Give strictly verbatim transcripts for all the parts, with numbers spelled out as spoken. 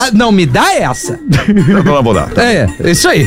Não, me dá essa. Eu não vou dar. É, isso aí.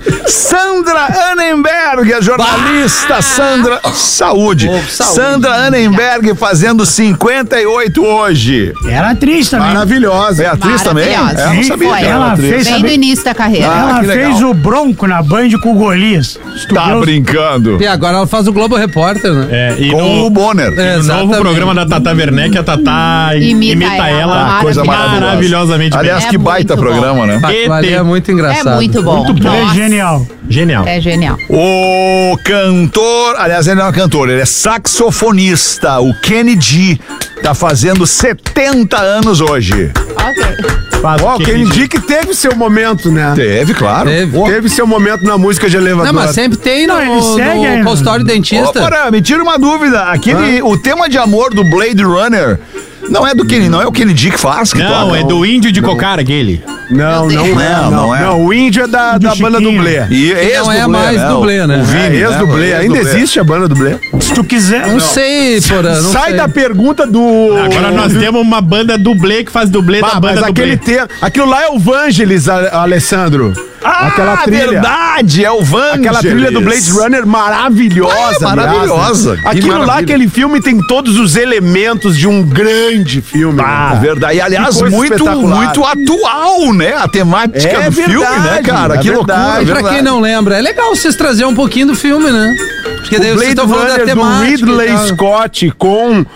Sandra Annenberg, a jornalista bah! Sandra... Saúde. Oh, saúde. Sandra Annenberg fazendo cinquenta e oito hoje. Era atriz também. Maravilhosa. É atriz também? É, não sabia. Foi. Ela, ela fez bem no início da carreira. Ah, ela fez o Bronco na Band com o Golias. Tá Deus... brincando. E agora ela faz o Globo Repórter, né? É, e com no, o Bonner. É, no novo programa da Tata Werneck, a Tata imita, imita ela, ela coisa maravilhosamente Aliás, bem. que é baita programa, bom. Né? Ali é muito engraçado. É muito bom. Muito bom. É genial. Genial. É genial. O cantor, aliás, ele não é um cantor, ele é saxofonista, o Kenny G, tá fazendo setenta anos hoje. Ok. Ó, o Kenny G que teve seu momento, né? Teve, claro. Teve, teve seu momento na música de elevador. Não, mas sempre tem no, não, ele segue no consultório dentista. Ô, me tira uma dúvida, aquele, ah. o tema de amor do Blade Runner... Não é do Kenny, não é o Kenny G que faz? Que não, toca, é não. do Índio de não. Cocara, aquele. Não, não, não, é, não, não é. Não, o Índio é da, da banda Dublê. E não é mais né? Dublê, né? O Vini, é, ex-Dublê. Né? Ainda existe a banda Dublê? Se tu quiser. Não, não. sei, Porã, não Sai sei. da pergunta do... Agora nós temos uma banda Dublê que faz dublê bah, da banda mas Dublê. Aquele te... Aquilo lá é o Vangelis, Alessandro. Ah, aquela trilha. Verdade, é o Vangelis. Aquela trilha do Blade Runner maravilhosa. Ah, é maravilhosa. Aquilo maravilha. lá, aquele filme tem todos os elementos de um grande filme. Ah, né, verdade. E aliás, muito, muito atual, né? A temática é do verdade, filme, né, cara? É que verdade. loucura. E pra verdade. quem não lembra, é legal vocês trazerem um pouquinho do filme, né? Porque daí o vocês estão falando da temática. Do Ridley Scott com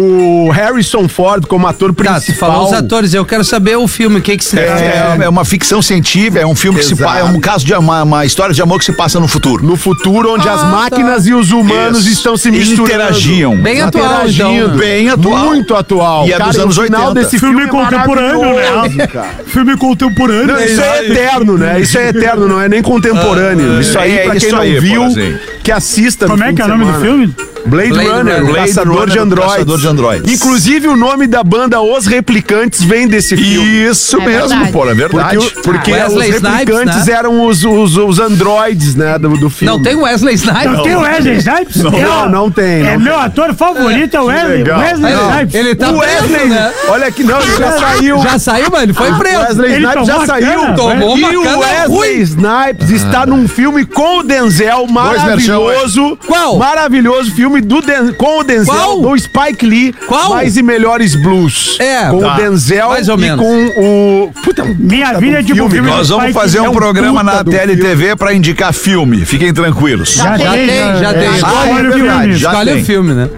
o Harrison Ford como ator principal. Tá, você falou os atores, eu quero saber o filme, o que que se é, é, é uma ficção científica, é um filme Exato. que se passa, é um caso de uma, uma história de amor que se passa no futuro. No futuro, onde ah, as máquinas tá. e os humanos Isso. estão se misturando. Interagiam. Bem atual, então. Bem atual. Muito atual. E é dos anos oitenta. Desse filme, filme contemporâneo, né? Filme contemporâneo. Não, isso é eterno, né? Isso é eterno, não é nem contemporâneo. Isso aí, é, pra quem não aí, viu, que assista. Como é que é o nome do filme? Blade, Blade Runner, Runner, Blade Caçador, Runner de Androids. Caçador de Androids. Inclusive, o nome da banda Os Replicantes vem desse filme. Isso é mesmo, verdade. pô, é verdade. Porque, porque ah, os Replicantes Snipes, né? eram os, os, os androides, né, do, do filme. Não tem o Wesley Snipes? Não, não tem o Wesley Snipes? Não, não, não tem. Não é tem. meu ator favorito, é o Wesley, Wesley Snipes. Ele tá o Wesley, preso, né? Olha aqui, não, ele já saiu. Já saiu, mas ele foi preso. O Wesley ele Snipes já saiu. Cana, tomou e uma o Wesley ruim. Snipes ah. está num filme com o Denzel, maravilhoso. Qual? Maravilhoso filme do Den- com o Denzel. Qual? Do Spike Lee. Qual? Mais e Melhores Blues. É, com tá. o Denzel Mais ou e menos. com o... Puta, Minha puta vida é tipo um filme. Nós vamos Spike fazer um, é um programa na puta do T L T V filme. pra indicar filme. Fiquem tranquilos. Já, Já tem, já tem. Ah, é Olha o verdade, filme. já Escolhe tem. o filme, né?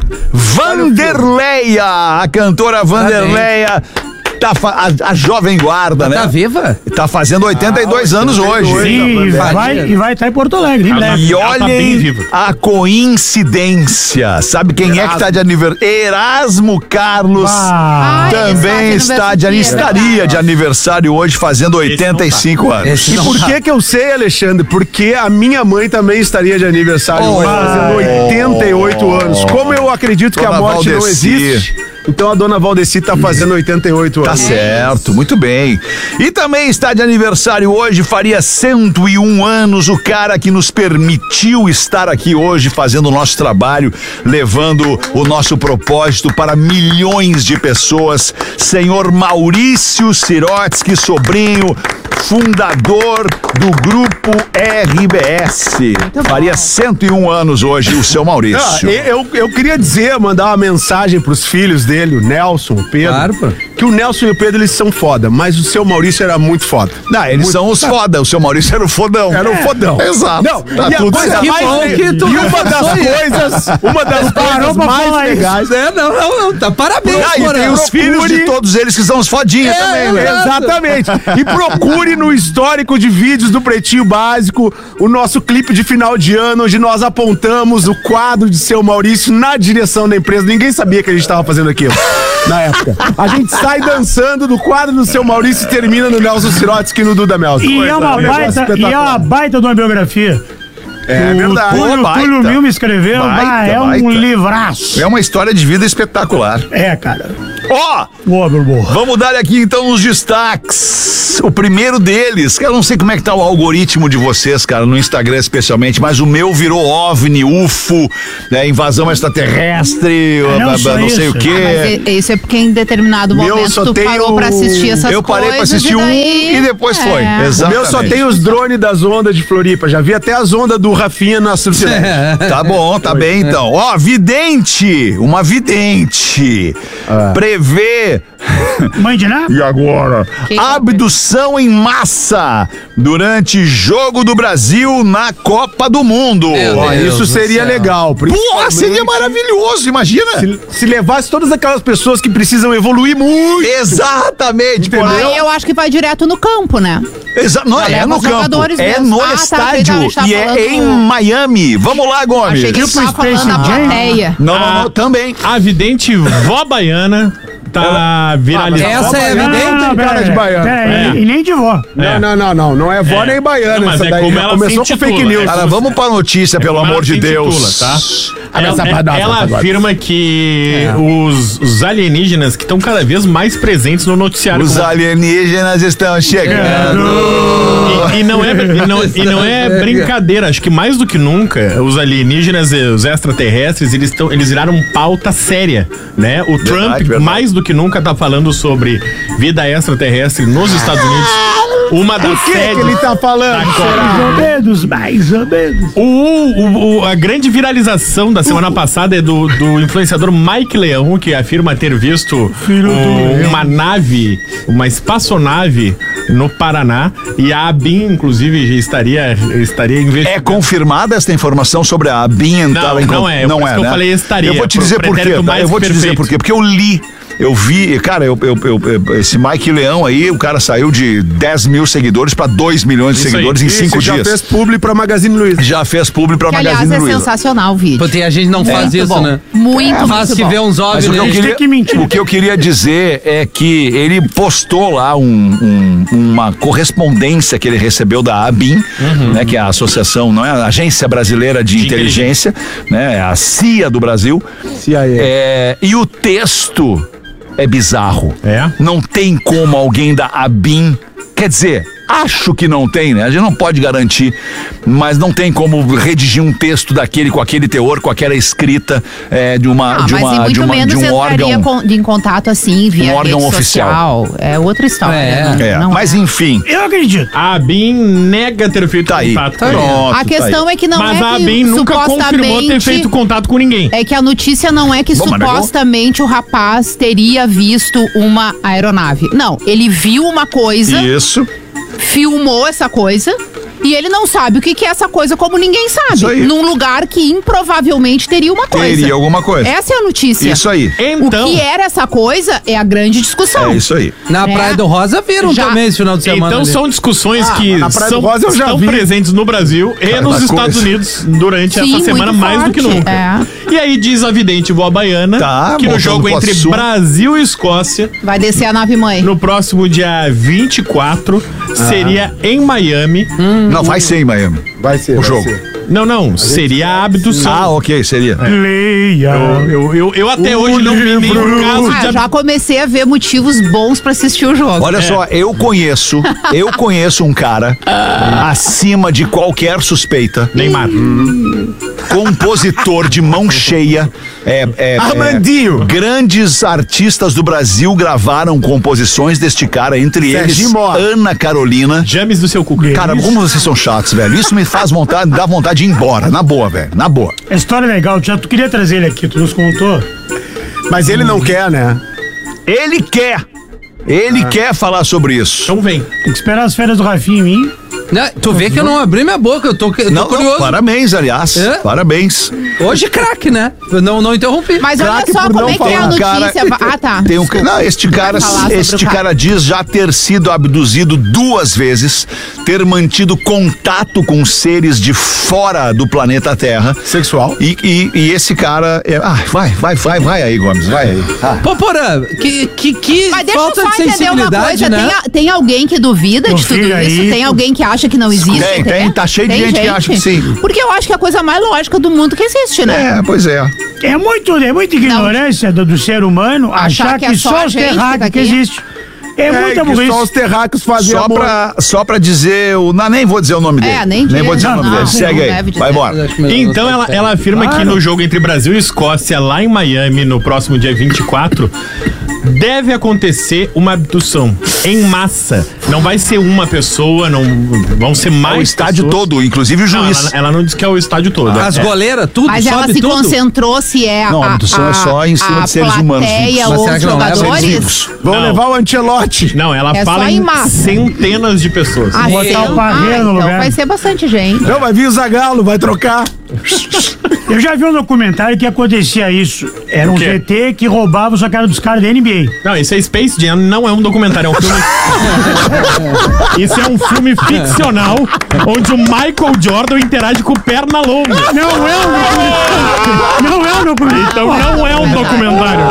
Vanderleia, a cantora Vanderleia. Tá fa- a, a jovem guarda, né? Tá viva? Tá fazendo oitenta e dois ah, anos hoje. Sim, e vai, e vai estar em Porto Alegre, em breve. E Ela tá bem olhem viva. a coincidência. Sabe quem é que está de aniversário? Erasmo Carlos Ah, também ele está de, dia, estaria de aniversário hoje, fazendo oitenta e cinco anos. Esse E não por tá. que que eu sei, Alexandre? Porque a minha mãe também estaria de aniversário Oh. hoje, fazendo oitenta e oito anos. Como eu acredito que Dona a morte não Valdeci. existe, então a dona Valdeci tá fazendo oitenta e oito Tá anos. certo, muito bem. E também está de aniversário hoje, faria cento e um anos, o cara que nos permitiu estar aqui hoje fazendo o nosso trabalho, levando o nosso propósito para milhões de pessoas. Senhor Maurício Sirotsky, sobrinho, fundador do Grupo R B S. Faria cento e um anos hoje o seu Maurício. Ah, eu, eu queria dizer, mandar uma mensagem pros filhos dele, o Nelson, o Pedro, Claro, pô. que o Nelson e o Pedro, eles são foda, mas o seu Maurício era muito foda. Não, eles Muito- são os foda, o seu Maurício era o fodão. Era um fodão. Exato. Não, Tá e a tudo coisa certo. Que mais bom le- que tu E uma das foi. coisas, uma das Parou coisas pra mais falar isso. legais. É, não, não, não, tá parabéns, Ah, e Porã. tem os filhos de todos eles que são os fodinhas É, também, né? é. Exatamente. E procure no histórico de vídeos do Pretinho Básico o nosso clipe de final de ano, onde nós apontamos o quadro de seu Maurício na direção da empresa. Ninguém sabia que a gente estava fazendo aquilo na época. A gente sai dançando do quadro do seu Maurício e termina no Nelson Sirotsky e no Duda Melzo. E é uma Um negócio baita, e é uma espetacular. baita de uma biografia. É O verdade. Túlio, Baita. Túlio Mil me escreveu, Baita, ah, é um baita. livraço. É uma história de vida espetacular. É, cara. Ó, Boa, meu amor. vamos dar aqui então os destaques. O primeiro deles, que eu não sei como é que tá o algoritmo de vocês, cara, no Instagram especialmente, mas o meu virou OVNI, U F O, né, invasão extraterrestre, É, não não, só não sei isso. o Ah, quê. mas e- isso é porque em determinado Meu momento só tu tem parou o- pra assistir essas Eu parei pra coisas assistir e um daí... e depois foi. É. O Exatamente. meu só tem os drones das ondas de Floripa. Já vi até as ondas do Rafinha na Surfilete. Tá bom, tá bem então. Ó, vidente, uma vidente, prevê Mãe de nada? e agora? Que Abdução em massa durante Jogo do Brasil na Copa do Mundo. Meu Ó, Deus isso do seria céu. legal. Porra, principalmente seria maravilhoso, imagina. Se, se levasse todas aquelas pessoas que precisam evoluir muito. Exatamente, Entendeu? entendeu? Aí eu acho que vai direto no campo, né? Exa não, Já é leva no os campo, jogadores é mesmo. no Ah, tá, estádio a gente tá e é falando- em Miami. Vamos lá, Gomes. Achei que ele Tipo tava falando Space na Jam. plateia. Não, não, Ah. não, também. A vidente vó baiana tá viralizando. Essa é Não, evidente? não, cara pera, de baiano. pera, É. E, e nem de vó. Não, não, não, não. Não é vó É. nem baiana. Não, mas essa é daí como já ela começou se com fake intitula, news. é. Cara, vamos pra notícia, pelo Como ela amor de se Deus. intitula, tá? Ela, Essa é- padada, ela padada. afirma que os, os alienígenas que estão cada vez mais presentes no noticiário. Os como- alienígenas estão chegando. E, e não é, e, não, e não é brincadeira, acho que mais do que nunca, os alienígenas e os extraterrestres, eles, tão, eles viraram pauta séria, né? O Trump, verdade. mais do que nunca, tá falando sobre vida extraterrestre nos Estados Unidos. Uma das O que, que sedes ele tá falando? da Mais Copa. ou menos, mais ou menos. O, o- o- a grande viralização da semana passada é do, do influenciador Mike Leão, que afirma ter visto Filho do um- Leão. uma nave, uma espaçonave no Paraná, e a ABIN, inclusive, já estaria, estaria É investigando. confirmada esta informação sobre a ABIN? Não, entrar em não con- é, Não por isso é, que eu né? falei estaria, Eu vou te pro dizer por quê. pretérito tá? mais Eu vou te dizer perfeito. por quê. Porque eu li. Eu vi, cara, eu, eu- eu- eu- esse Mike Leão aí, o cara saiu de dez mil seguidores pra dois milhões de Isso aí. seguidores em Isso, cinco já dias. fez publi pra Magazine Luiza. Já fez publi pra Que, aliás, Magazine é Luiza. sensacional o vídeo. Porque a gente não faz Muito isso, bom. né? Muito, Faz muito que bom. vê uns Mas o óbvios, que, eu né? tem queria, que mentir. o que eu queria dizer é que ele postou lá um- um- uma correspondência que ele recebeu da ABIN, né, que é a Associação, não é a Agência Brasileira de, De Inteligência, né, a C I A do Brasil. C I A. É, e o texto é bizarro. É? Não tem como alguém da ABIN, quer dizer, acho que não tem, né? A gente não pode garantir, mas não tem como redigir um texto daquele com aquele teor, com aquela escrita é, de uma, Ah, de mas uma, e muito de uma, menos de um entraria órgão. com- de, em contato assim, via Um órgão rede oficial. social. É outra história, É, né? É, Não mas é. enfim, Eu acredito. A ABIN nega ter feito tá aí. contato com aí. ele. Pronto, A questão tá aí. é que não Mas é a que ABIN nunca confirmou ter supostamente- feito contato com ninguém. É que a notícia não é que Bom, mas negou. supostamente o rapaz teria visto uma aeronave. Não, ele viu uma coisa, Isso. filmou essa coisa e ele não sabe o que, que é essa coisa, como ninguém Isso sabe. aí. Num lugar que improvavelmente teria uma coisa. Teria alguma coisa. Essa é a notícia. Isso aí. Então, O que era essa coisa é a grande discussão. É isso aí. Na É. Praia do Rosa viram Já- também esse final de semana. então ali. são discussões que na Praia do são, Rosa eu já estão vi. presentes no Brasil e nos coisa. Estados Unidos durante Sim, essa semana muito mais do que forte, nunca. é. E aí diz a vidente vó baiana Tá, que no voltando jogo pro entre assunto. Brasil e Escócia, Vai descer a nave mãe. no próximo dia vinte e quatro, seria em Miami. Não, vai ser em Miami. Vai ser. O vai jogo. ser. Não, não, seria a abdução. Ah, ok, seria. Leia. Eu, eu, eu, eu até O hoje não vi livro. nenhum caso Ah, de já comecei a ver motivos bons pra assistir o jogo. Olha só, eu conheço, eu conheço um cara acima de qualquer suspeita, Neymar. compositor de mão cheia. É, é, Armandinho. é, grandes artistas do Brasil gravaram composições deste cara, entre Serginho eles Mota. Ana Carolina. James do seu cu. Cara, como vocês são chatos, velho. Isso me faz vontade, dá vontade de ir embora, na boa, velho, na boa. A história é legal, já tu queria trazer ele aqui, tu nos contou. Mas ele não quer, né? Ele quer, ele quer falar sobre isso. Então vem. Tem que esperar as férias do Rafinha em mim. Né? Tu vê que eu não abri minha boca, eu tô, eu tô Não, não, curioso. parabéns, aliás, É? parabéns. Hoje craque, né? Eu não, não interrompi. Mas olha Craque só por como não é que é a falar. Cara, notícia. Ah, tá. Tem um, não, este cara, falar sobre este o cara. cara diz já ter sido abduzido duas vezes, ter mantido contato com seres de fora do planeta Terra. Sexual. E, e, e esse cara. É, ah, vai, vai, vai, vai aí, Gomes, vai aí. Ah. Pô, Porã, que, que, que Mas deixa eu falta só de entender uma sensibilidade, coisa. né? Tem, a- tem alguém que duvida Meu de tudo filho isso? aí, Tem tu- alguém que acha acha que não existe? Tem, até? tem, tá cheio de gente que acha que sim. Porque eu acho que é a coisa mais lógica do mundo que existe, né? É, pois é. É muito, é muita ignorância do, do ser humano achar, Achar que, que é só só a os gente terráqueos que daqui. existe. É, É, muita que burrice. só os terráqueos fazem Só amor. pra, só pra dizer o. Não, nem vou dizer o nome dele. É, nem Nem vou diz, dizer o nome não, dele. não Segue aí. deve dizer. Vai embora. Então ela, ela afirma que no jogo entre Brasil e Escócia, lá em Miami, no próximo dia vinte e quatro, deve acontecer uma abdução em massa. Não vai ser uma pessoa, não vão ser mais É o estádio pessoas. todo, inclusive o Não, juiz. ela, ela não disse que é o estádio todo. As é, goleiras, tudo, Mas ela sobe se tudo. concentrou se é Não, a abdução é só em cima a de seres humanos plateia vivos. Mas ou será os que não leva jogadores. eles Vivos. Vão Não. levar o Ancelotti. Não, ela É fala só em massa. centenas de pessoas. Ah, Botar sim? o Parreira Ah, no então lugar. vai ser bastante gente. Não, vai vir o Zagallo, vai trocar. Eu já vi um documentário que acontecia isso. Era um O quê? Z T que roubava sua cara dos caras da N B A. Não, isso é Space Jam, não é um documentário, é um filme. Isso é um filme ficcional onde o Michael Jordan interage com perna longa. Não é um documentário. Não é um documentário. Então não é um documentário.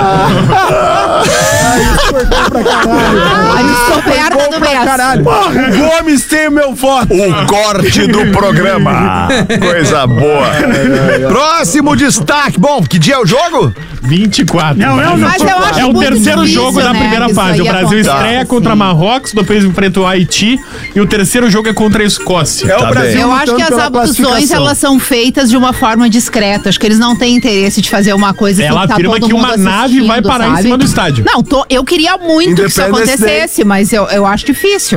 A descoberta do mês. Caralho. O Gomes tem o meu voto. O corte do programa. Coisa boa. Próximo destaque. Bom, que dia é o jogo? vinte e quatro. Não, é um Mas eu acho É o muito terceiro difícil, jogo da né, primeira isso fase. aí O Brasil acontecer, estreia contra assim. Marrocos, depois enfrenta o Haiti e o terceiro jogo é contra a Escócia. É o Tá Brasil bem. Eu acho lutando que as pela abduções classificação. elas são feitas de uma forma discreta. Acho que eles não têm interesse de fazer uma coisa Ela que tá afirma todo que mundo uma nave vai assistindo, parar em sabe? cima do estádio. Não, tô- eu queria muito que isso Independence acontecesse, mas eu, eu acho difícil.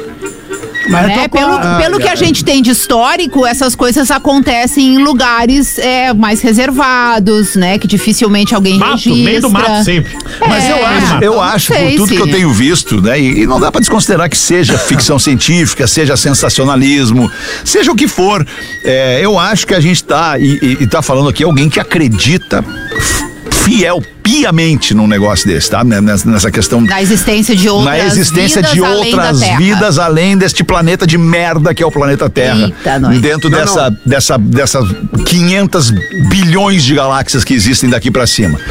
Mas Né? eu tô com Pelo, a- pelo que a gente tem de histórico, essas coisas acontecem em lugares é, mais reservados, né? Que dificilmente alguém Mato, registra. meio do mato sempre. Mas eu É, acho, eu não acho por sei tudo se- que eu tenho visto, né? E, e não dá pra desconsiderar que seja ficção científica, seja sensacionalismo, seja o que for. É, eu acho que a gente tá, e, e, e tá falando aqui alguém que acredita f- fiel, piamente num negócio desse, tá? Nessa, nessa questão. Na existência de outras Na existência vidas de além da outras Terra. vidas além deste planeta de merda que é o planeta Terra. Eita, nós. Dentro Não, dessa, dessa, dessas quinhentas bilhões de galáxias que existem daqui pra cima.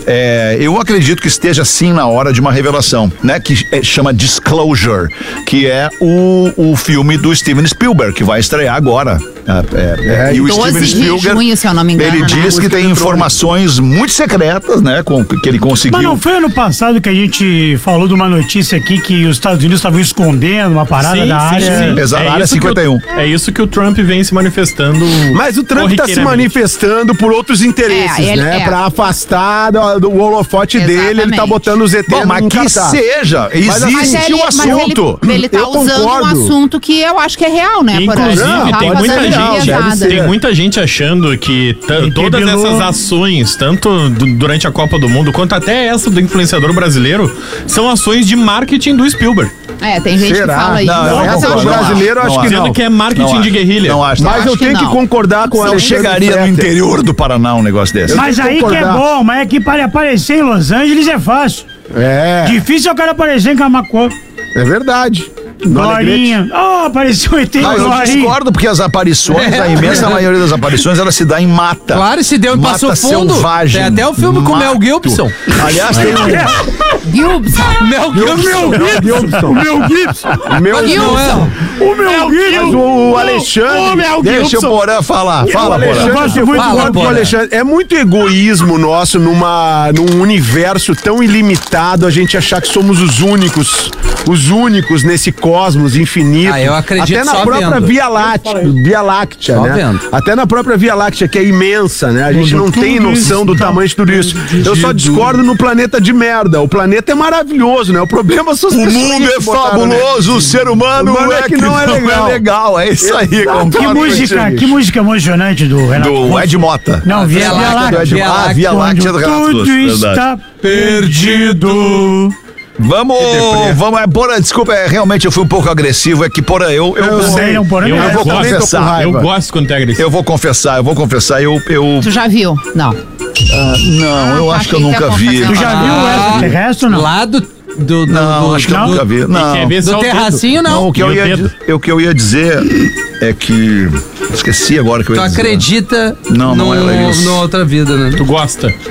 É, eu acredito que esteja sim na hora de uma revelação, né? Que é- chama Disclosure, que é o, o filme do Steven Spielberg, que vai estrear agora. É, é, e o doze Steven de Spielberg, junho, se eu não me engano, ele né? diz que tem informações muito secretas, né? Com, que ele conseguiu. Mas não foi ano passado que a gente falou de uma notícia aqui que os Estados Unidos estavam escondendo uma parada da área. Exato, área isso que o- cinquenta e um. é isso que o Trump vem se manifestando. Mas o Trump tá se corriqueiramente. manifestando por outros interesses, É, ele- né? é. Pra afastar do, do holofote dele, ele tá Exatamente. botando o Z T Bom, mas no que cartaz. seja, Mas existe Mas ele, o mas assunto. ele, ele tá Eu usando concordo. um assunto que eu acho que é real, né? por aí. Inclusive, Tá tem fazendo muita real, gente, deve ser. tem muita gente achando que t- Tem todas Bilu. essas ações, tanto du- durante a Copa do Mundo, quanto até essa do influenciador brasileiro, são ações de marketing do Spielberg. É, tem gente Será? que fala isso. Não, eu Mas essa eu do acho- brasileiro, não acho que acho. não. Dizendo que é marketing Não de acho. guerrilha. Não acho. Mas acho eu que tenho que não. concordar com Não ela. chegaria no interior do Paraná um negócio desse. Mas aí que é concordar. bom, mas é que para aparecer em Los Angeles é fácil. É, Difícil é o cara aparecer em Camacô. é verdade. Glorinha. Oh, apareceu o E T Não, eu Glorinha. discordo porque as aparições, a imensa maioria das aparições, ela se dá em mata. Claro, se deu em Mata Passo Fundo. selvagem. Tem até o filme com o Mel Mato. Gibson. Aliás, tem um... Gilbson. Mel O meu Gibson. O meu Gibson. O meu Não é. O meu Mas Gibson. o Alexandre. Deixa o Porã falar. Fala, o Porã. Alexandre, gosto eu muito concordo do com o Porã. Alexandre. É muito egoísmo nosso numa, num universo tão ilimitado a gente achar que somos os únicos, os únicos nesse cosmos infinito. Ah, eu acredito Até na só própria vendo. Via Láctea, Via Láctea, Só né? vendo. Até na própria Via Láctea, que é imensa, né? A gente não tem noção do tamanho de tudo isso. Eu só discordo no planeta de merda. O planeta é maravilhoso, né? O problema são as O pessoas mundo é que botaram, né? fabuloso, o ser humano, O humano é que não é legal. É legal. É isso aí, concordo Que música, contigo. que música emocionante do Renato. Do Russo. Ed Mota. Não, Via, Via Via Láctea, Láctea. do Ed Via Mota. Ah, Via Onde Láctea do Renato tudo Russo, verdade. está perdido. Vamos, vamos, é, Porã, desculpa, é, realmente eu fui um pouco agressivo, é que, Porã, eu, eu, Eu sei, um porém Eu, é. vou gosto, confessar, eu raiva. gosto quando tem agressivo. eu vou confessar, eu vou confessar, eu, eu, Tu já viu? Não. não, eu Ah, acho que eu achei que nunca ia vi. confessar. Tu já viu o extraterrestre ou não? Lá do... do, do Não, do, acho que eu do- nunca vi, não. Quer ver só Do o dedo? terracinho, Não, não. o que, eu E o ia, dedo? di- o que eu ia dizer é que, esqueci agora o que eu Tu ia dizer. acredita Não, não no, era isso. no outra vida, né? Tu gosta.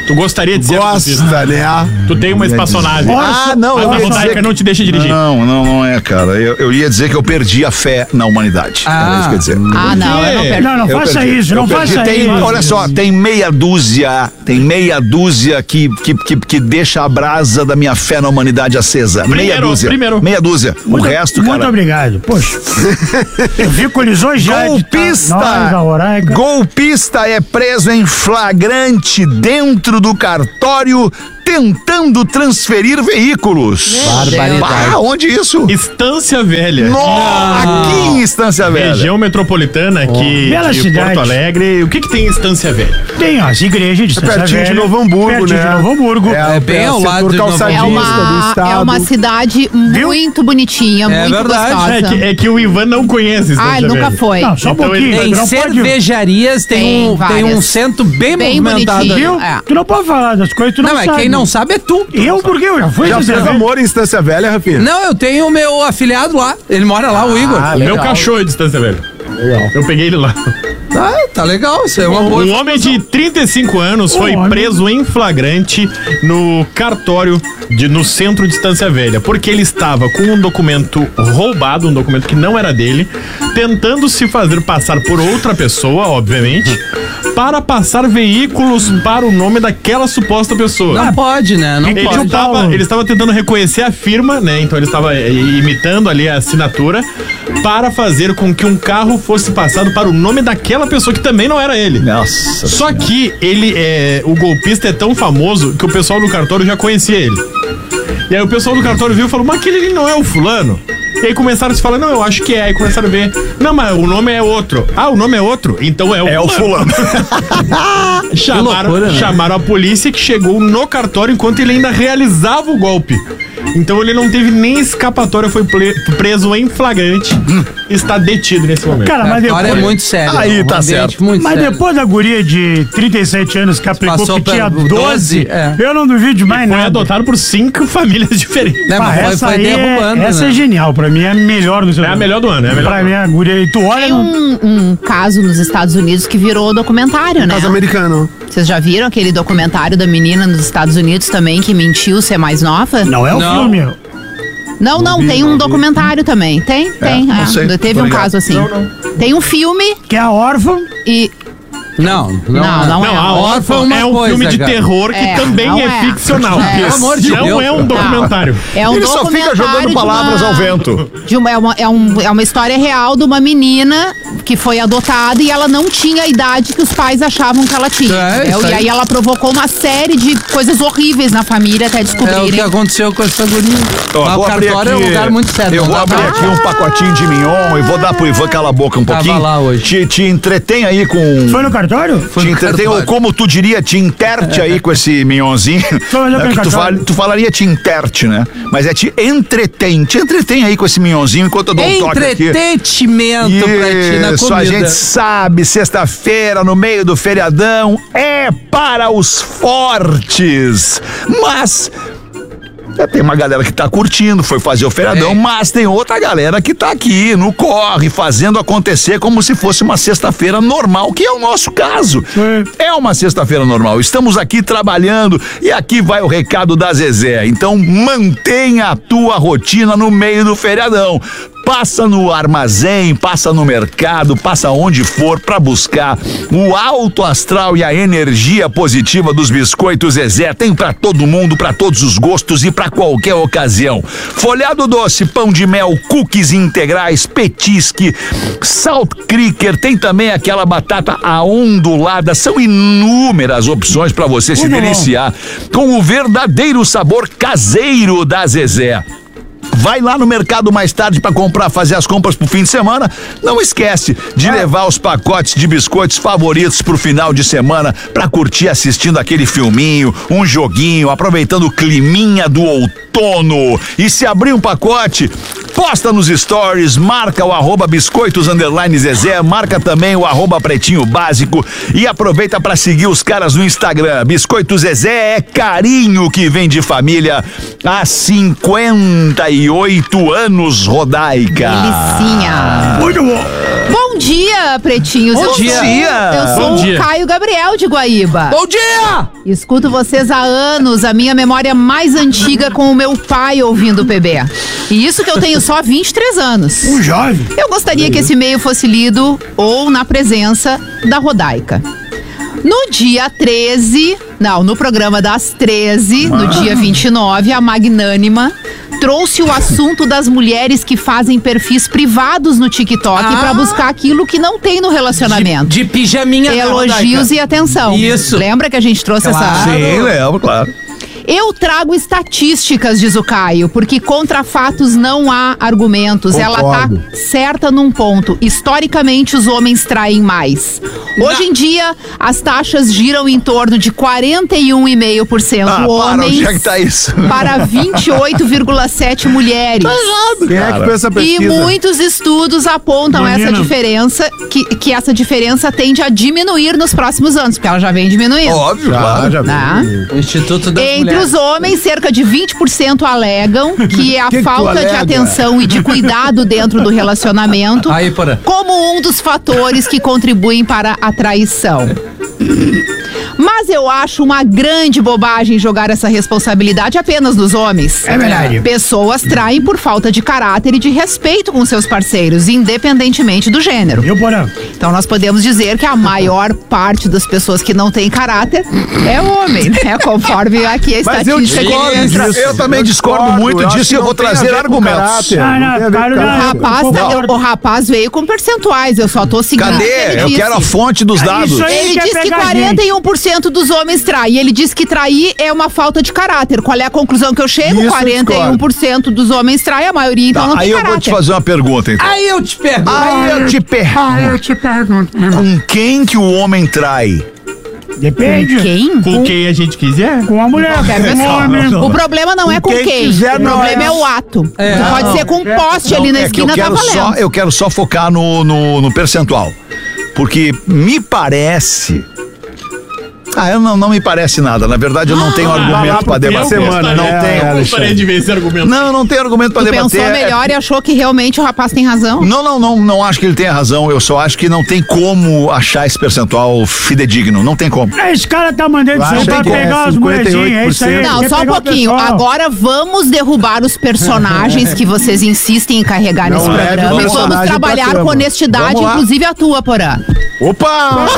Tu gostaria de ser motorista? Gosta, né? Tu tem uma espaçonave. Ah, não, Mas eu a ia Rodaica dizer não te deixa dirigir. Não, não, não é, cara. Eu, eu ia dizer que eu perdi a fé na humanidade. Ah. Era isso que eu ia dizer. Ah, não, eu não perco. Não, não Eu faça perdi, isso, eu não perdi. faça Tem- isso. Olha só, tem meia dúzia, tem meia dúzia que, que, que, que deixa a brasa da minha fé na humanidade acesa. meia Primeiro, dúzia. primeiro. Meia dúzia. O Muito- resto, Muito cara. obrigado. Poxa. Eu vi colisões já. Golpista! Nós, a Rodaica. Golpista é preso em flagrante dentro do cartório tentando transferir veículos. Barbaridade. Ah, onde isso? Estância Velha. Nossa, aqui em Estância Velha. Região metropolitana aqui Bela de cidade. Porto Alegre. O que que tem em Estância Velha? Tem as igrejas de Estância pertinho de Velha, Novo Hamburgo, pertinho né? de Novo Hamburgo. É bem ao setor lado de Novo calçadista É Hamburgo. do uma, estado. é uma cidade muito bonitinha, É muito verdade. gostosa. É que, é que o Ivan não conhece Estância Ah, ele nunca Velha. foi. Não, só um Então pouquinho. ele- Tem tu não pode- cervejarias, tem, Tem um, tem um várias. centro bem, Bem movimentado. bonitinho. ali. Viu? É. Tu não pode falar das coisas, tu não, Não, é sabe. quem não sabe é tu. Eu, por quê? Eu já fui Já Estância fez Velha. amor em Estância Velha, Rafinha? Não, eu tenho o meu afiliado lá. Ele mora lá, o Igor. O meu cachorro é de Estância Velha. Eu peguei ele lá. Tá, tá legal, isso é uma boa. Um homem de trinta e cinco anos foi homem. preso em flagrante no cartório de, no centro de Estância Velha, porque ele estava com um documento roubado, um documento que não era dele, tentando se fazer passar por outra pessoa, obviamente, para passar veículos para o nome daquela suposta pessoa. Não pode, né? Não Ele pode. estava, ele estava tentando reconhecer a firma, né? Então ele estava eh, imitando ali a assinatura para fazer com que um carro fosse passado para o nome daquela pessoa que também não era ele. Nossa. Só que ele é. O golpista é tão famoso que o pessoal do cartório já conhecia ele. E aí o pessoal do cartório viu e falou, mas aquele não é o fulano? E aí começaram a se falar, não, eu acho que é. Aí começaram a ver, não, mas o nome é outro. Ah, o nome é outro? Então é o É o fulano. Chamaram, loucura, né? chamaram a polícia que chegou no cartório enquanto ele ainda realizava o golpe. Então ele não teve nem escapatória, foi ple- preso em flagrante. Está detido nesse momento. Cara, mas Agora depois... é muito sério. Aí um tá ambiente certo. Muito Mas sério. depois da guria de trinta e sete anos que aplicou Passou que tinha pelo doze, doze, é. eu não duvido de mais Foi nada. adotado por cinco famílias diferentes. Né, Pá, mas foi, essa foi aí é- derrubando, essa né? é genial, pra mim é a melhor do seu É a melhor do ano, é a melhor Pra do mim, a guria, e tu olha... Tem não- um, um caso nos Estados Unidos que virou documentário, né? Caso americano. Vocês já viram aquele documentário da menina nos Estados Unidos também que mentiu ser mais nova? Não é o Não. filme. Não, não, tem um documentário também. Tem, tem. não é. sei, Teve tô um ligado. caso assim. Tem um filme Que é a órfã. e. Não, não, Não, não Não, é. a Órfã Órfã é uma é um coisa, filme de cara. terror que É, também não é, é. ficcional. É, pelo amor de não Deus. é um documentário. É um Ele só fica documentário jogando de palavras uma- ao vento. de uma, é, uma, é, um, é uma história real de uma menina que foi adotada e ela não tinha a idade que os pais achavam que ela tinha. É, entendeu? isso E aí. aí ela provocou uma série de coisas horríveis na família até É o que descobrirem. aconteceu com essa guria. Ó, Mas o vou abrir cartório é um aqui- lugar muito sério. Eu não vou dá abrir pra- aqui um pacotinho de mignon e vou dar pro Ivan calar a boca um Tava pouquinho. lá hoje. Te, te entretém aí com... Foi no cartório? Foi Te no entretém, ou cartório. como tu diria, te interte aí com esse mignonzinho. Foi no É que tu, cartório. fal- tu falaria te interte, né? Mas é te entretém. Te entretém aí com esse mignonzinho enquanto eu dou um toque aqui. Entretenimento pra ti na Isso, comida. a gente sabe, sexta-feira, no meio do feriadão, é para os fortes. Mas é, tem uma galera que tá curtindo, foi fazer o feriadão, É. mas tem outra galera que tá aqui, no corre, fazendo acontecer como se fosse uma sexta-feira normal, que é o nosso caso. É uma sexta-feira normal. Estamos aqui trabalhando e aqui vai o recado da Zezé. Então mantenha a tua rotina no meio do feriadão. Passa no armazém, passa no mercado, passa onde for para buscar o alto astral e a energia positiva dos biscoitos Zezé. Tem para todo mundo, para todos os gostos e para qualquer ocasião. Folhado doce, pão de mel, cookies integrais, petisque, salt cracker, tem também aquela batata aondulada. São inúmeras opções para você se Muito bom. deliciar com o verdadeiro sabor caseiro da Zezé. Vai lá no mercado mais tarde para comprar, fazer as compras pro fim de semana. Não esquece de levar os pacotes de biscoitos favoritos pro final de semana para curtir assistindo aquele filminho, um joguinho, aproveitando o climinha do outono. E se abrir um pacote, posta nos stories, marca o arroba biscoitos underline Zezé, marca também o arroba pretinho básico e aproveita para seguir os caras no Instagram. Biscoito Zezé é carinho que vem de família há cinquenta e oito anos, Rodaica. Delicinha. Muito bom. Bom Bom dia, pretinhos. Bom eu dia. Sou, eu sou Bom o dia. Caio Gabriel de Guaíba. Bom dia! Escuto vocês há anos, a minha memória mais antiga com o meu pai ouvindo o P B. E isso que eu tenho só vinte e três anos. Um jovem. Eu gostaria que esse e-mail fosse lido ou na presença da Rodaica. No dia treze, não, no programa das treze, no dia vinte e nove, a Magnânima trouxe o assunto das mulheres que fazem perfis privados no TikTok Ah. pra buscar aquilo que não tem no relacionamento. De, de pijaminha. né, Elogios Rodaica? e atenção. Isso. Lembra que a gente trouxe Claro. essa... Sim, lembro, claro. Eu trago estatísticas, diz o Caio, porque contra fatos não há argumentos. Ela tá Concordo. certa num ponto. Historicamente, os homens traem mais. Hoje em dia, as taxas giram em torno de quarenta e um vírgula cinco por cento Ah, para, homens onde é que tá isso? para vinte e oito vírgula sete por cento mulheres. Quem é que fez essa E pesquisa? muitos estudos apontam Menina. essa diferença, que, que essa diferença tende a diminuir nos próximos anos, porque ela já vem diminuindo. Óbvio, Já, claro. já vi. Tá? O Instituto das Entre Mulheres. os homens, cerca de vinte por cento alegam que é a Que que tu falta de alega? atenção e de cuidado dentro do relacionamento Aí, Porã. como um dos fatores que contribuem para a traição. Mas eu acho uma grande bobagem jogar essa responsabilidade apenas nos homens. É verdade. Pessoas traem por falta de caráter e de respeito com seus parceiros, independentemente do gênero. Eu, Porã. Então nós podemos dizer que a maior parte das pessoas que não têm caráter é homem, né? Conforme aqui a Mas eu estatística discordo que disso. entra. Eu também discordo muito acho disso que e eu não vou tem a trazer ver com argumentos. caráter, Ah, não não, tem a ver cara, com não. O caráter. rapaz, Eu tá- concordo. o rapaz veio com percentuais, eu só tô seguindo o que Cadê? ele Eu disse. quero a fonte dos dados. isso aí. Ele quer diz que pegar a quarenta e um por cento dos homens traem. Ele diz que trair é uma falta de caráter. Qual é a conclusão que eu chego? Isso eu quarenta e um por cento dos homens traem, a maioria então Tá, não aí tem eu caráter. vou te fazer uma pergunta, então. Aí eu te pergunto. Aí eu te pergunto. Ah, eu te pergunto, meu irmão. Com quem que o homem trai? Depende. Quem? Com quem a gente quiser. Com a mulher. Qualquer Com o pessoa. homem. O problema não é com quem quem. quiser, O não problema é. é o ato. É. Tu pode Não. ser com um poste ali na É que eu esquina, tá quero só, valendo. eu quero só focar no, no, no percentual. Porque me parece. Ah, eu não, não me parece nada. Na verdade, eu não tenho lá argumento pro pra fim da debater. semana, não né, tenho. Eu Alexandre? gostaria de ver esse argumento. Não, não tenho argumento pra Tu debater. pensou É- melhor e achou que realmente o rapaz tem razão? Não, não, não, não acho que ele tenha razão. Eu só acho que não tem como achar esse percentual fidedigno. Não tem como. Esse cara tá mandando isso aí Acha pra que é pegar as cinquenta e oito mulherzinhas. É isso aí. por cento. Não, quer só um pegar o pouquinho. pessoal. Agora vamos derrubar os personagens que vocês insistem em carregar Não nesse leve o programa e vamos personagem pra trabalhar cama. com honestidade, Vamos lá. inclusive a tua, Porã. Opa!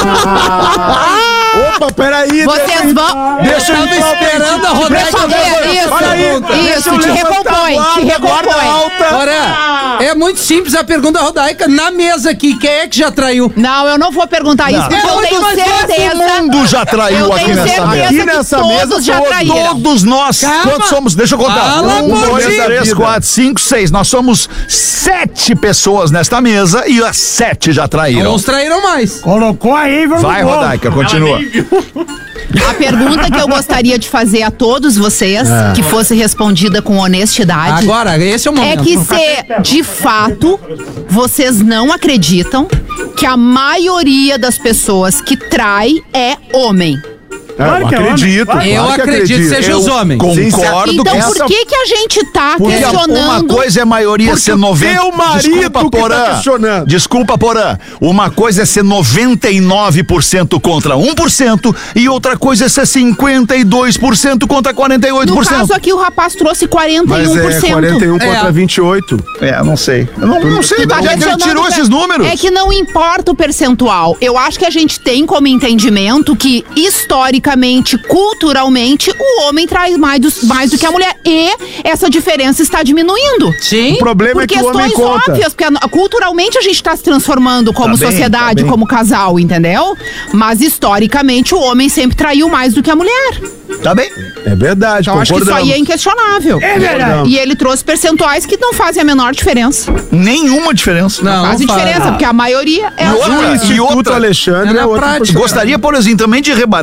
Opa, peraí. Vocês vão. Deixa eu Tava esperando a Rodaica É, fazer essa Olha aí, pergunta. deixa Isso, eu te levantar recompõe, a guarda, te guarda recompõe. alta. Porã, é muito simples a pergunta da Rodaica. Na mesa aqui, quem é que já traiu? Não, eu não vou perguntar isso, porque É eu muito tenho mais fácil, certeza. Todo mundo já traiu Eu aqui tenho nessa certeza mesa. Aqui que nessa todos mesa, já todos- traíram. Todos nós. Calma. Quantos somos? Deixa eu contar. Fala, um, dois, Gordinho. três, quatro, cinco, seis. Nós somos sete pessoas nesta mesa e as sete já traíram. Uns traíram mais. Colocou aí, vamos Vai, embora. Rodaica, continua. A pergunta que eu gostaria de fazer a todos vocês, que fosse respondida com honestidade, Agora, esse é o é momento. que se de fato vocês não acreditam que a maioria das pessoas que trai é homem. Claro eu que é homem. acredito. Claro. Eu claro que acredito que seja Eu os homens. Concordo Então com por essa. que que a gente tá Porque questionando? uma coisa é maioria Porque ser o noventa. teu marido Desculpa, que tá Porã. questionando. Desculpa, Porã. Uma coisa é ser noventa e nove por cento contra um por cento e outra coisa é ser cinquenta e dois por cento contra quarenta e oito No por cento. caso aqui o rapaz trouxe quarenta e Mas um por é cento. quarenta e um É. contra vinte e oito. É, não sei. Eu não, não sei Tu de tá onde é que ele questionando tirou que- esses números. É que não importa o percentual. Eu acho que a gente tem como entendimento que, historicamente, culturalmente, o homem traz mais do, mais do que a mulher. E essa diferença está diminuindo. Sim. O problema Por é que o homem questões conta. óbvias, porque a- culturalmente a gente está se transformando como Tá bem, sociedade, tá bem. como casal, entendeu? Mas historicamente o homem sempre traiu mais do que a mulher. Tá bem? É verdade, Então acho que isso concordamos. aí é inquestionável. É verdade. E ele trouxe percentuais que não fazem a menor diferença. Nenhuma diferença. Não, Fazem faz. diferença, porque a maioria é E azul. outra, O e Instituto outra. Alexandre É na é outro prática. personagem. Gostaria, por exemplo, também de rebater dizendo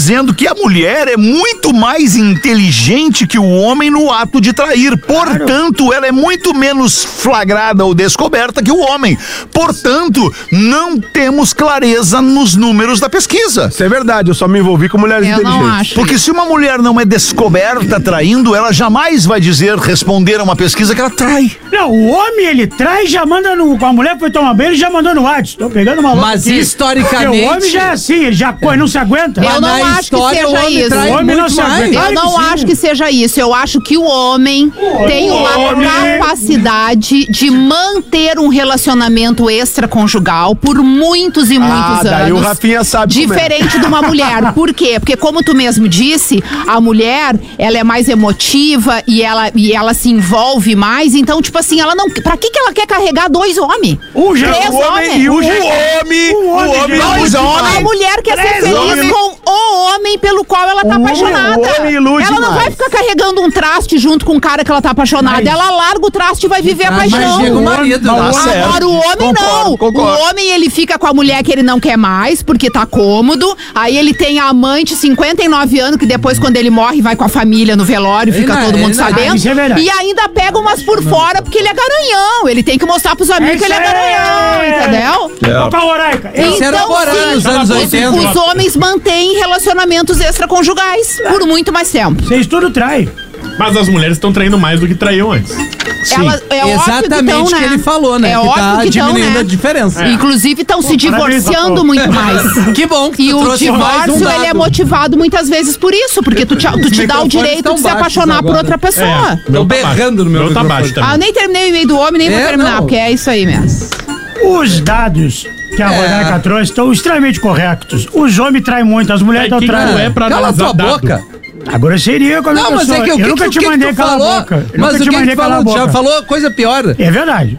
dizendo que a mulher é muito mais inteligente que o homem no ato de trair. Portanto, ela é muito menos flagrada ou descoberta que o homem. Portanto, não temos clareza nos números da pesquisa. Isso é verdade, eu só me envolvi com mulheres Eu inteligentes. não acho. Porque se uma mulher não é descoberta traindo, ela jamais vai dizer, responder a uma pesquisa que ela trai. Não, o homem, ele traz, já manda no... Com a mulher foi tomar banho, ele já mandou no WhatsApp. Tô pegando uma louca Mas aqui. historicamente- Porque o homem já é assim, ele já coi, não se aguenta. Eu não na acho que história, o seja homem isso. trai O homem não muito se mais. aguenta. Eu Claro não que sim. acho que seja isso. Eu acho que o homem tem uma homem- capacidade de manter um relacionamento extraconjugal por muitos e muitos Ah, anos. daí o Rafinha sabe como é. Diferente de uma mulher. Por quê? Porque como tu mesmo disse, a mulher, ela é mais emotiva e ela, e ela se envolve mais. Então, tipo assim, ela não... Pra que que ela quer carregar dois homens? Um já- Três O homem e o homens? homem, O o homem, homem, gente. dois A homens. mulher quer ser Três feliz homens. com o homem pelo qual ela tá O homem- apaixonada. o homem ilude Ela não mais. vai ficar carregando um traste junto com o cara que ela tá apaixonada. Mas- Ela larga o traste e vai viver a Mas paixão. chega o marido, Mas tá o homem- certo. Agora o homem Concordo, não. concordo. O homem ele fica com a mulher que ele não quer mais, porque tá cômodo. Aí ele tem a amante, cinquenta e nove anos, que depois quando ele morre vai com a família no velório, Ele fica não- todo mundo ele não- sabendo. Isso é verdade. E ainda pega umas por fora, porque ele é garanhão. Ele tem que mostrar pros amigos que ele é Isso aí. garanhão, entendeu? Opa, Oraica. Esse era o Porã sim, nos anos os- oitenta. Os homens mantêm relacionamentos extraconjugais por muito mais tempo. Vocês tudo trai. Mas as mulheres estão traindo mais do que traíam antes. Elas, é óbvio Exatamente o que, que, tão, né? ele falou, né? É que óbvio tá que tão, diminuindo né? a diferença. Inclusive estão se parabéns, divorciando Papo. muito mais. Que bom que E tu o trouxe mais um divórcio, dado. ele é motivado muitas vezes por isso, porque tu te, tu te dá o microfones direito estão de se baixos apaixonar por agora. outra pessoa. É, meu Tô tá baixo. berrando no meu Meu tá microfone. baixo também. Ah, eu nem terminei o e-mail do homem, nem É, vou terminar, não. porque é isso aí mesmo. Os dados que a É. Rodaica trouxe estão extremamente corretos. Os homens traem muito, as mulheres É, estão quem traindo. não é pra Cala a analisar tua dado. boca. Agora seria com a minha Não, mas pessoa. é que o que, Eu nunca que, te que mandei tu calar falou? a boca. Eu Mas nunca o te que, que mandei tu calar a falou? boca. Já falou coisa pior. É verdade.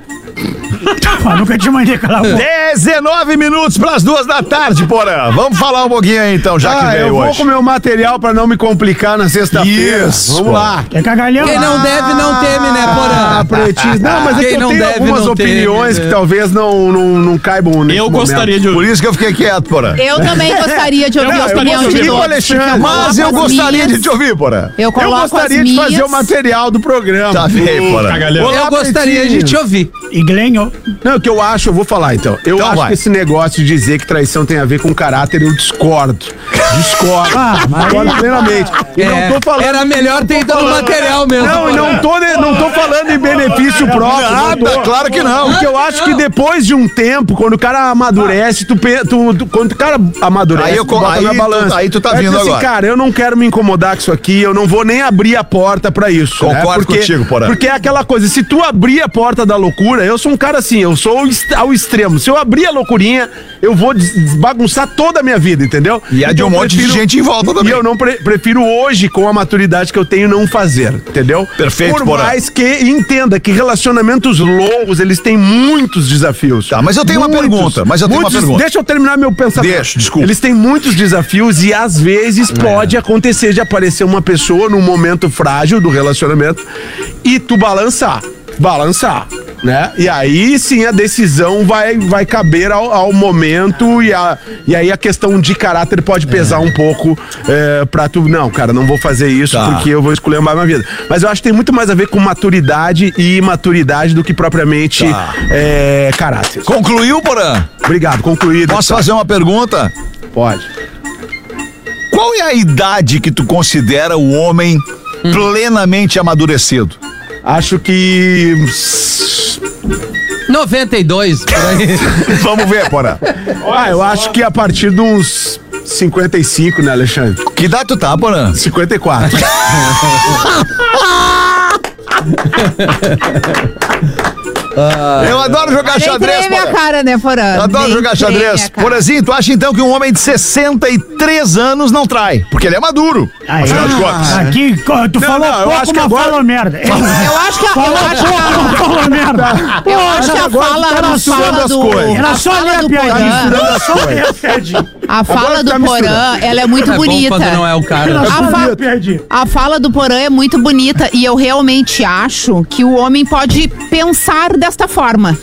Mas nunca te mandei calar a boca. dezenove minutos pras duas da tarde, Porã. Vamos falar um pouquinho aí, então, já que Ah, veio eu vou hoje. com meu material pra não me complicar na sexta-feira. Isso, Vamos pô. lá. Quer cagalhão? Quem não deve, não teme, né, Ah, Porã? pretinho. Não, mas é Quem que eu não tenho deve, algumas não teme, opiniões né? que talvez não, não, não caibam nesse Eu momento. gostaria de Por ouvir. isso que eu fiquei quieto, Porã. Eu também gostaria de ouvir Eu a gostaria opinião de de ouvir todos. o Alexandre. porque Mas eu coloco as gostaria minhas- de te ouvir, Porã. Eu Eu coloco gostaria as de minhas. fazer o material do programa. Tá bem, Porã. Cagalhão. Olá, Eu gostaria de pretinho. te ouvir. E ganhou. Não, o que eu acho, eu vou falar então. Eu Então acho vai. que esse negócio de dizer que traição tem a ver com caráter, eu discordo. Discordo. Ah, mas- discordo plenamente. E É, não tô falando. era melhor ter ido no material mesmo. Não, e não tô, ne- não tô falando em benefício próprio. não Nada, tô. claro que não. Porque eu acho que depois de um tempo, quando o cara amadurece, tu, pe- tu, tu- quando o cara amadurece, Aí eu tu co- bota aí na tu- balança. aí tu tá É vindo que assim, agora. cara, eu não quero me incomodar com isso aqui, eu não vou nem abrir a porta pra isso. né? Concordo Porque- contigo, Porã. Porque é aquela coisa, se tu abrir a porta da loucura, eu sou um cara assim, eu sou ao est- ao extremo. Se eu abrir a loucurinha, eu vou des- desbagunçar toda a minha vida, entendeu? E é de um Então, eu monte de prefiro- gente em volta também. E eu não pre- prefiro hoje, com a maturidade que eu tenho, não fazer, entendeu? Perfeito, Por Porã. mais que entenda que relacionamentos longos, eles têm muitos desafios. Tá, mas eu tenho uma Muitos, pergunta, mas eu tenho uma muitos- pergunta. Deixa eu terminar meu pensamento. Deixa, desculpa. Eles têm muitos desafios e às vezes pode acontecer de aparecer uma pessoa num momento frágil do relacionamento e tu balançar. Balançar, né? E aí sim a decisão vai, vai caber ao, ao momento e, a, e aí a questão de caráter pode pesar um pouco é, pra tu, não, cara, não vou fazer isso Tá. porque eu vou escolher mais minha vida. Mas eu acho que tem muito mais a ver com maturidade e imaturidade do que propriamente Tá. é, caráter. Concluiu, Porã? Obrigado, concluído. Posso fazer uma pergunta? Pode. Qual é a idade que tu considera o homem plenamente amadurecido? Acho que. noventa e dois, por aí. Vamos ver, Porã. Ah, eu acho que a partir de uns cinquenta e cinco, né, Alexandre? Que idade tu tá, Porã? cinquenta e quatro. Eu adoro jogar Nem xadrez, treme minha Porã. cara, né, Porã? Eu adoro Nem jogar treme xadrez. minha cara. Porazinho, tu acha então que um homem de sessenta e três anos não trai? Porque ele é maduro. Aí, Afinal de ah, contas. aqui, co- tu Não, falou não, eu pouco, acho que mas agora- falou merda. Eu acho que a, eu Falou acho que pouco, a, mas falou merda. eu acho que a agora fala, tu tá a misturando fala as do, coisas. Era a só ler fala a do piadinha. Porã, Era só ler a piadinha. a fala Agora do tá Porã, misturando. ela é muito É bom bonita. quando não é o cara. Era A só fa- ler a piadinha. A fala do Porã é muito bonita e eu realmente acho que o homem pode pensar desta forma.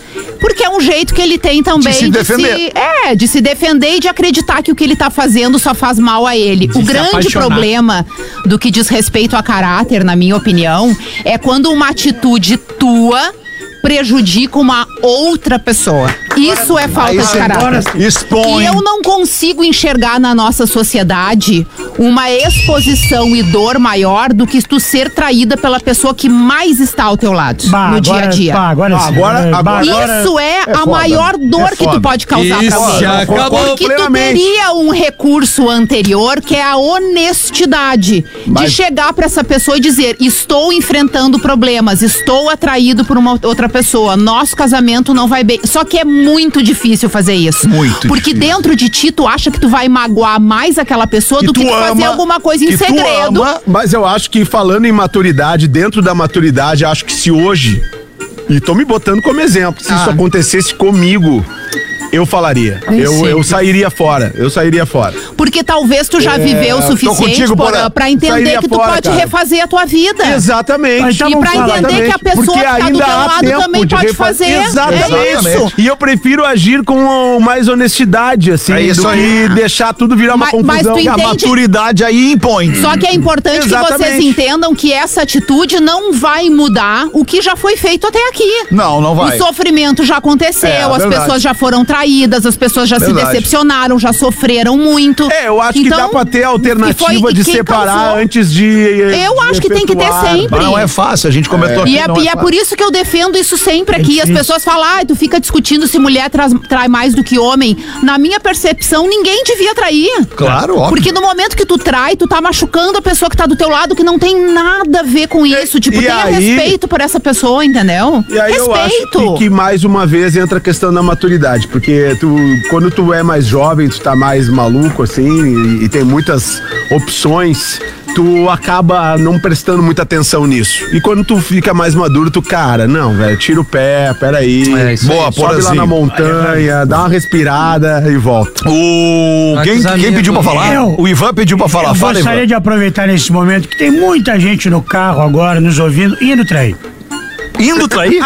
Porque é um jeito que ele tem também De se defender. é, de se defender e de acreditar que o que ele tá fazendo só faz mal a ele. De o se grande apaixonar. problema do que diz respeito a caráter, na minha opinião, é quando uma atitude tua prejudica uma outra pessoa. Isso é falta Aí de você caráter. expõe. E eu não consigo enxergar na nossa sociedade uma exposição e dor maior do que tu ser traída pela pessoa que mais está ao teu lado Bah, no dia a agora- dia. bah, agora sim. Agora- É, bah, agora- Isso é, a foda. maior dor É que tu foda. pode causar Isso, pra mim. já acabou Porque tu plenamente. teria um recurso anterior que é a honestidade Mas- de chegar pra essa pessoa e dizer: estou enfrentando problemas, estou atraído por uma outra pessoa, nosso casamento não vai bem. Só que é muito difícil fazer isso. Muito Porque difícil. dentro de ti tu acha que tu vai magoar mais aquela pessoa do que tu fazer alguma coisa em que tu segredo. ama, mas eu acho que falando em maturidade, dentro da maturidade, acho que se hoje, e tô me botando como exemplo, se Ah. isso acontecesse comigo, eu falaria. Ai, Eu, sim. eu sairia fora. Eu sairia fora. Porque talvez tu já É, viveu o tô suficiente contigo, Porã, Porã. pra entender Sairia que tu fora, pode cara. refazer a tua vida. Exatamente. Então E pra vamos falar. entender que a pessoa Porque que tá do ainda teu há lado tempo também de pode refa- fazer. Exatamente. É isso. E eu prefiro agir com mais honestidade, assim, É isso do aí. que deixar tudo virar uma Mas- mas confusão. tu E a entende- maturidade aí impõe. Só que é importante que vocês Exatamente. entendam que essa atitude não vai mudar o que já foi feito até aqui. Não, não vai. O sofrimento já aconteceu, É, as verdade. pessoas já foram traídas, as pessoas já Verdade. se decepcionaram, já sofreram muito. É, eu acho que Então, dá pra ter a e alternativa foi- e de quem separar causou? antes de. Eu acho que tem que ter efetuar. sempre. Mas não é fácil, a gente comentou aqui. E é, não e é fácil. por isso que eu defendo isso sempre aqui. As difícil. pessoas falam, ah, tu fica discutindo se mulher traz- trai mais do que homem. Na minha percepção, ninguém devia trair. Claro, óbvio. Porque no momento que tu trai, tu tá machucando a pessoa que tá do teu lado, que não tem nada a ver com isso. Tipo, e tenha aí- respeito por essa pessoa, entendeu? E aí eu acho respeito. que, que mais uma vez entra a questão da maturidade, porque tu, quando tu é mais jovem, tu tá mais maluco, assim, e, e tem muitas opções, tu acaba não prestando muita atenção nisso. E quando tu fica mais maduro, tu, cara, não, velho, tira o pé, peraí, É isso aí. Boa, sobe lá Porazinho. na montanha, dá uma respirada e volta. O... Vai Quem, com os quem amigos. pediu pra falar? Eu. O Ivan pediu pra falar. Eu Fala, gostaria Ivan. de aproveitar nesse momento que tem muita gente no carro agora nos ouvindo indo trair. Indo trair?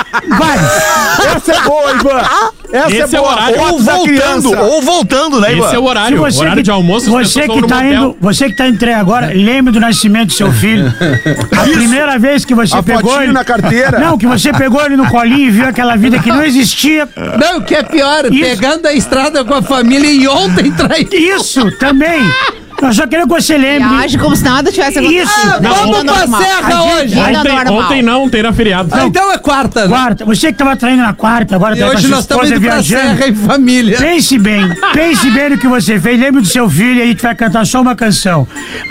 Vários. Essa é boa, Ivan! Essa Esse é é o boa! horário. Ou Foto da voltando, criança. ou voltando, né, Ivan? Esse é o Se horário. você horário que, de almoço, as você pessoas que vão no tá motel. indo, você que tá indo trair agora, lembre do nascimento do seu filho. A primeira vez que você A pegou fotinho ele na carteira. Não, que você pegou ele no colinho e viu aquela vida que não existia. Não, o que é pior, Isso. pegando a estrada com a família e ontem trair. Isso também. Eu só quero que você E lembre. age como se nada tivesse acontecido. Isso. Ah, Não, vamos vida pra normal. serra A gente- hoje. Vida Ontem, normal. ontem não, ontem era feriado. Ah, então é quarta, né? Quarta, você que tava traindo na quarta, agora E tá com a hoje sua nós estamos esposa indo pra viajando. serra em família. Pense bem, pense bem no que você fez. Lembre do seu filho e a gente vai cantar só uma canção.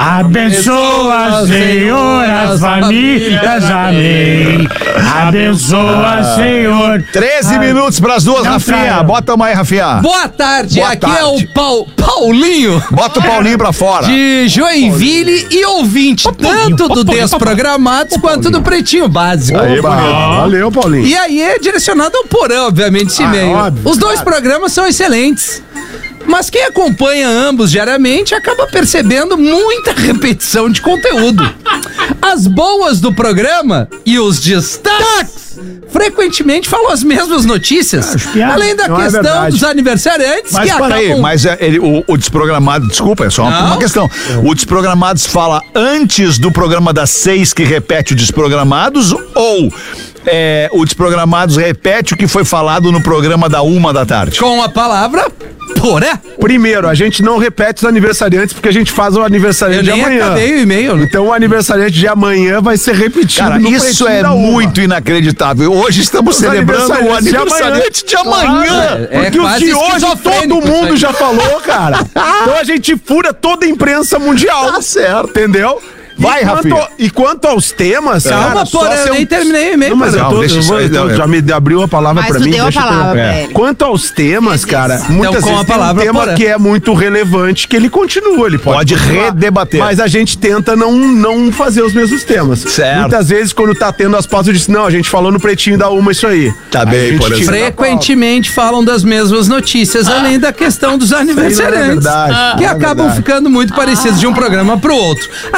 Abençoa, Senhor, as famílias, amém. Abençoa, Senhor. treze Ah, minutos pras duas, não Rafinha. traia. Bota uma aí, Rafinha. Boa tarde, Boa aqui tarde. é o Pau- Paulinho Bota o Paulinho pra fora. de Joinville e ouvinte tanto do Desprogramados quanto do Pretinho Básico. Aí, Oba, bonito. valeu, Paulinho. E aí é direcionado ao Porã, obviamente, esse Ah, e-mail. óbvio, Os dois claro. programas são excelentes. Mas quem acompanha ambos diariamente acaba percebendo muita repetição de conteúdo. As boas do programa e os destaques frequentemente falam as mesmas notícias. piadas. Além da Não é questão verdade. dos aniversariantes Mas que peraí, acabam... mas é, ele, o, o desprogramado, desculpa, é só uma, Não. uma questão. O Desprogramados fala antes do programa das seis que repete o Desprogramados ou é, o Desprogramados repete o que foi falado no programa da uma da tarde? Com a palavra Porã. Primeiro, a gente não repete os aniversariantes porque a gente faz o Eu aniversariante de nem amanhã. acabei o e-mail. né? Então o aniversariante de amanhã vai ser repetido. Cara, no isso Pretinho é da Uma. muito inacreditável. Hoje estamos Os celebrando o aniversariantes de aniversariante de amanhã. Claro, é Porque o quase de hoje esquizofrênico todo isso mundo aí. já falou, cara. Então a gente fura toda a imprensa mundial. Tá certo. Entendeu? Vai, e quanto, Rafinha. E quanto aos temas, Calma, cara, só Porã, se eu nem terminei o e-mail, Não, mas eu Não, tô, deixa eu isso vou- aí, eu então, já me abriu a palavra Mas pra tu mim. deu a deixa eu palavra terminar. pra ele. Quanto aos temas, Ele cara, disse. muitas Então, com vezes a tem um palavra, tema Porã. que é muito relevante, que ele continua, ele pode, Pode continuar. redebater. Mas a gente tenta não, não fazer os mesmos temas. Certo. Muitas vezes, quando tá tendo as pausas, eu disse, não, a gente falou no Pretinho da Uma isso aí. Tá Aí bem, a gente por tira exemplo. da pauta. Frequentemente falam das mesmas notícias, além da questão dos aniversariantes, verdade, que não é acabam verdade. ficando muito parecidos de um programa pro outro. Aqui em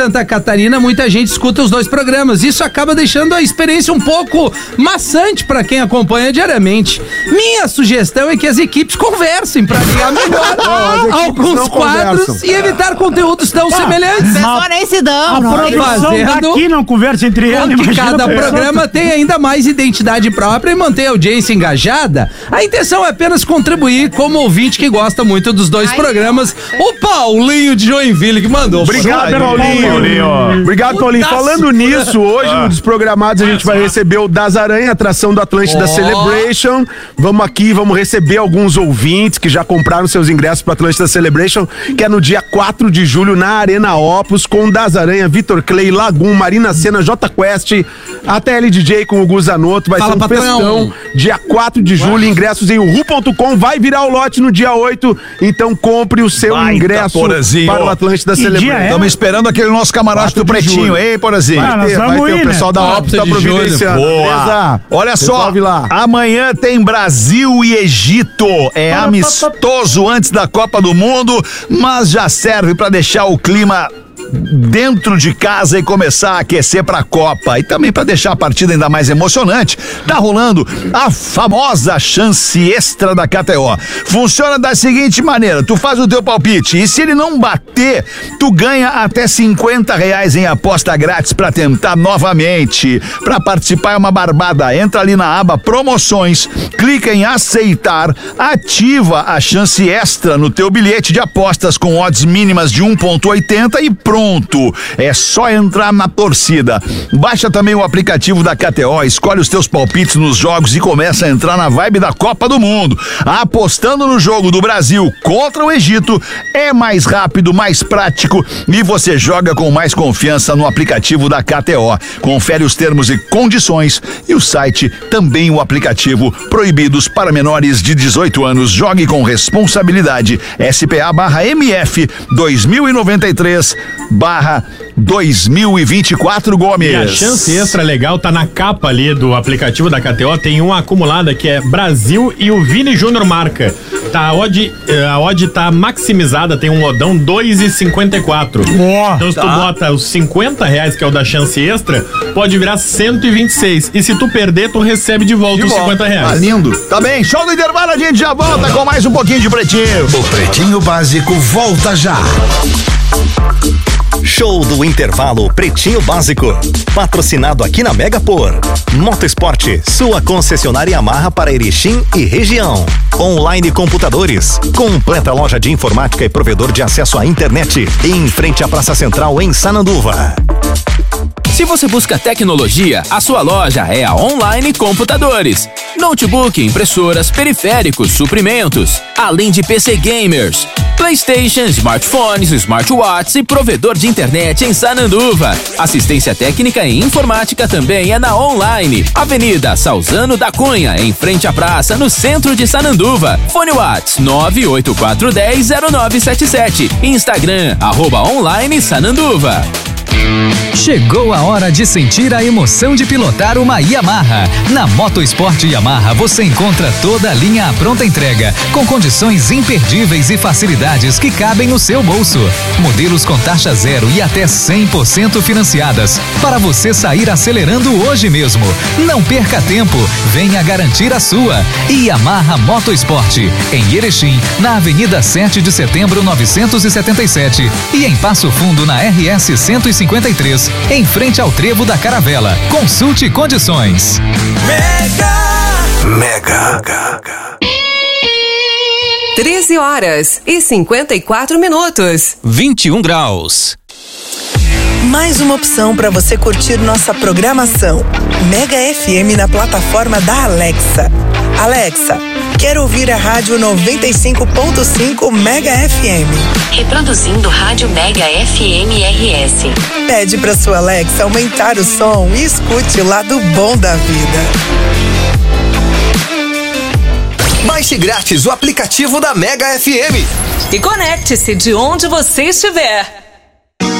Santa Catarina, muita gente escuta os dois programas. Isso acaba deixando a experiência um pouco maçante para quem acompanha diariamente. Minha sugestão é que as equipes conversem para ligar melhor alguns quadros conversam. E evitar conteúdos tão ah, semelhantes. Pessoal nem se dão. A produção fazendo daqui não conversa entre eles. Que cada programa tem ainda mais identidade própria e manter a audiência engajada. A intenção é apenas contribuir como ouvinte que gosta muito dos dois Ai, programas. O Paulinho de Joinville que mandou. Obrigado, Paulinho. Paulinho. Obrigado, Paulinho. Falando nisso, hoje ah. no Desprogramados a gente vai receber o Das Aranha, atração do Atlântida oh. Celebration. Vamos aqui, vamos receber alguns ouvintes que já compraram seus ingressos para Atlântida Celebration, que é no dia quatro de julho na Arena Opus, com Das Aranha, Vitor Clay, Lagum, Marina Sena, J Quest, a T L D J com o Guzanoto. Vai Fala, ser um patrão. festão. Dia quatro de julho, ingressos em uhu ponto com. Vai virar o lote no dia oito, então compre o seu Baita, ingresso Porazinho. Para o Atlântida Celebration. Estamos é? esperando aquele nosso camarote do Pretinho. Ei, Porazinho. Vai ter, vai ter ir, o pessoal né? da Opus tá providenciando. Boa. Olha só, lá. Amanhã tem Brasil e Egito. É amistoso antes da Copa do Mundo, mas já serve para deixar o clima dentro de casa e começar a aquecer pra Copa. E também pra deixar a partida ainda mais emocionante, tá rolando a famosa chance extra da K T O. Funciona da seguinte maneira: tu faz o teu palpite e se ele não bater, tu ganha até cinquenta reais em aposta grátis pra tentar novamente. Pra participar é uma barbada. Entra ali na aba promoções, clica em aceitar, ativa a chance extra no teu bilhete de apostas com odds mínimas de um ponto oitenta e pronto. É só entrar na torcida. Baixa também o aplicativo da K T O, escolhe os teus palpites nos jogos e começa a entrar na vibe da Copa do Mundo. Apostando no jogo do Brasil contra o Egito é mais rápido, mais prático e você joga com mais confiança no aplicativo da K T O. Confere os termos e condições e o site, também o aplicativo, proibidos para menores de dezoito anos. Jogue com responsabilidade. S P A barra M F dois mil e noventa e três barra dois mil e vinte e quatro, Gomes. E a chance extra legal tá na capa ali do aplicativo da K T O, tem uma acumulada que é Brasil e o Vini Júnior marca. Tá, a odd, a odd tá maximizada, tem um odão dois e cinquenta e quatro. Oh, então se tá. tu bota os cinquenta reais, que é o da chance extra, pode virar cento e vinte e seis. E se tu perder, tu recebe de volta de os volta. cinquenta reais. Tá lindo. Tá bem, show do intervalo, a gente já volta com mais um pouquinho de Pretinho. O Pretinho Básico volta já. Show do intervalo Pretinho Básico. Patrocinado aqui na Mega por Motosport, sua concessionária Yamaha para Erechim e região. Online Computadores, completa loja de informática e provedor de acesso à internet. Em frente à Praça Central em Sananduva. Se você busca tecnologia, a sua loja é a Online Computadores. Notebook, impressoras, periféricos, suprimentos, além de P C gamers, PlayStation, smartphones, smartwatches e provedor de internet em Sananduva. Assistência técnica e informática também é na Online. Avenida Salzano da Cunha, em frente à praça, no centro de Sananduva. Fone WhatsApp nove oito quatro um zero zero nove sete sete. Instagram, arroba Online Sananduva. Chegou a hora de sentir a emoção de pilotar uma Yamaha. Na Motosport Yamaha você encontra toda a linha à pronta entrega, com condições imperdíveis e facilidades que cabem no seu bolso. Modelos com taxa zero e até cem por cento financiadas, para você sair acelerando hoje mesmo. Não perca tempo, venha garantir a sua. Yamaha Motosport, em Erechim, na Avenida sete de Setembro novecentos e setenta e sete e em Passo Fundo na R S cento e cinquenta e três, em frente ao Trevo da Caravela. Consulte condições. Mega Mega treze horas e cinquenta e quatro minutos. vinte e um graus. Mais uma opção para você curtir nossa programação. Mega F M na plataforma da Alexa. Alexa, quero ouvir a rádio noventa e cinco ponto cinco Mega F M. Reproduzindo rádio Mega F M R S. Pede para sua Alexa aumentar o som e escute o lado bom da vida. Baixe grátis o aplicativo da Mega F M. E conecte-se de onde você estiver.